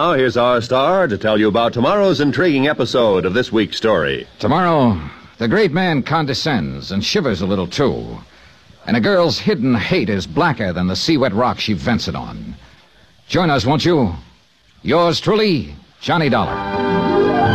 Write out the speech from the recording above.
now, here's our star to tell you about tomorrow's intriguing episode of this week's story. Tomorrow, the great man condescends and shivers a little, too. And a girl's hidden hate is blacker than the sea-wet rock she vents it on. Join us, won't you? Yours truly, Johnny Dollar.